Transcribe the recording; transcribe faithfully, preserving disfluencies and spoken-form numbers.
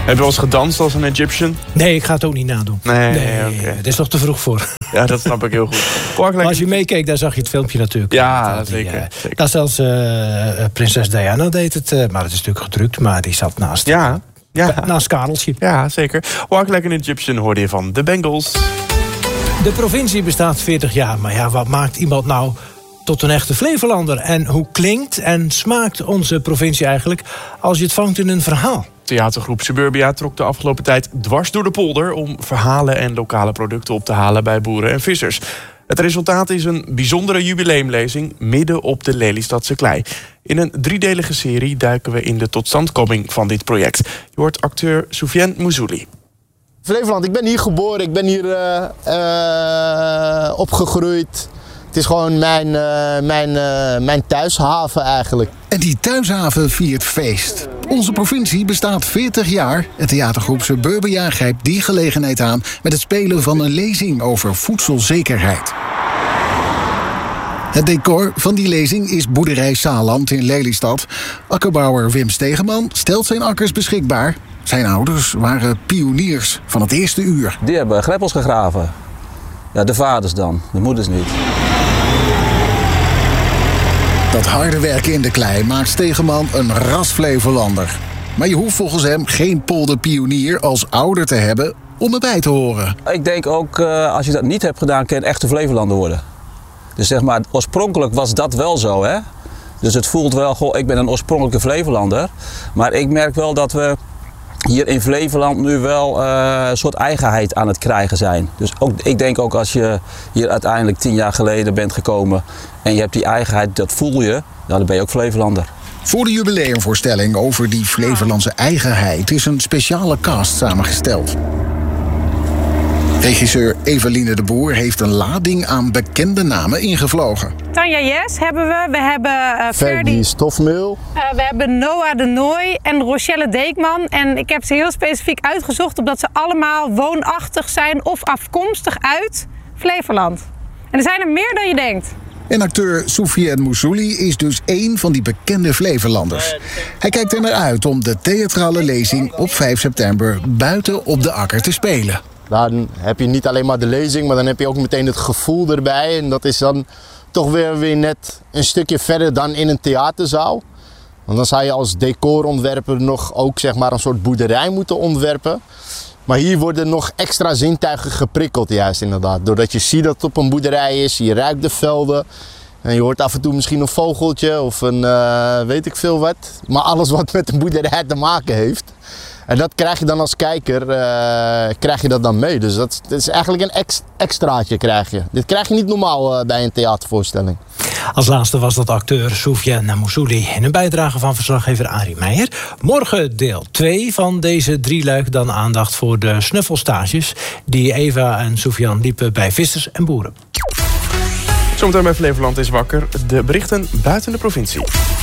Heb je wel eens gedanst als een Egyptian? Nee, ik ga het ook niet nadoen. Nee, nee oké. Het is nog te vroeg voor. Ja, dat snap ik heel goed. Maar als je meekeek, daar zag je het filmpje natuurlijk. Ja, die, zeker. Uh, zeker. Dat zelfs uh, prinses Diana deed het. Uh, maar het is natuurlijk gedrukt, maar die zat naast, ja, ja. naast Kareltje. Ja, zeker. Walk Like an Egyptian hoorde je van de Bengals. De provincie bestaat veertig jaar. Maar ja, wat maakt iemand nou tot een echte Flevolander? En hoe klinkt en smaakt onze provincie eigenlijk als je het vangt in een verhaal? Theatergroep Suburbia trok de afgelopen tijd dwars door de polder om verhalen en lokale producten op te halen bij boeren en vissers. Het resultaat is een bijzondere jubileumlezing midden op de Lelystadse klei. In een driedelige serie duiken we in de totstandkoming van dit project. Je hoort acteur Soufiane Mouzouli. Flevoland, ik ben hier geboren, ik ben hier uh, uh, opgegroeid. Het is gewoon mijn, uh, mijn, uh, mijn thuishaven eigenlijk. En die thuishaven viert feest. Onze provincie bestaat veertig jaar. Het theatergroep Suburbia grijpt die gelegenheid aan met het spelen van een lezing over voedselzekerheid. Het decor van die lezing is boerderij Saaland in Lelystad. Akkerbouwer Wim Stegeman stelt zijn akkers beschikbaar. Zijn ouders waren pioniers van het eerste uur. Die hebben greppels gegraven. Ja, de vaders dan, de moeders niet. Dat harde werken in de klei maakt Stegeman een ras Flevolander. Maar je hoeft volgens hem geen polderpionier als ouder te hebben om erbij te horen. Ik denk ook, uh, als je dat niet hebt gedaan, kan je een echte Flevolander worden. Dus zeg maar, oorspronkelijk was dat wel zo, hè. Dus het voelt wel, goh, ik ben een oorspronkelijke Flevolander. Maar ik merk wel dat we hier in Flevoland nu wel uh, een soort eigenheid aan het krijgen zijn. Dus ook, ik denk ook als je hier uiteindelijk tien jaar geleden bent gekomen en je hebt die eigenheid, dat voel je, dan ben je ook Flevolander. Voor de jubileumvoorstelling over die Flevolandse eigenheid is een speciale cast samengesteld. Regisseur Eveline de Boer heeft een lading aan bekende namen ingevlogen. Tanja Jes hebben we, we hebben uh, Ferdy Stofmeel. Uh, we hebben Noah de Nooy en Rochelle Deekman. En ik heb ze heel specifiek uitgezocht omdat ze allemaal woonachtig zijn of afkomstig uit Flevoland. En er zijn er meer dan je denkt. En acteur Soufiane Mouzouli is dus één van die bekende Flevolanders. Hij kijkt er naar uit om de theatrale lezing op vijf september buiten op de akker te spelen. Dan heb je niet alleen maar de lezing, maar dan heb je ook meteen het gevoel erbij. En dat is dan toch weer, weer net een stukje verder dan in een theaterzaal. Want dan zou je als decorontwerper nog ook zeg maar een soort boerderij moeten ontwerpen. Maar hier worden nog extra zintuigen geprikkeld juist inderdaad. Doordat je ziet dat het op een boerderij is, je ruikt de velden. En je hoort af en toe misschien een vogeltje of een uh, weet ik veel wat. Maar alles wat met een boerderij te maken heeft. En dat krijg je dan als kijker, uh, krijg je dat dan mee. Dus dat, dat is eigenlijk een ex, extraatje krijg je. Dit krijg je niet normaal uh, bij een theatervoorstelling. Als laatste was dat acteur Soufiane Mouzouli in een bijdrage van verslaggever Arie Meijer. Morgen deel twee van deze drieluik, dan aandacht voor de snuffelstages die Eva en Soufiane liepen bij vissers en boeren. Zometeen bij Flevoland is wakker. De berichten buiten de provincie.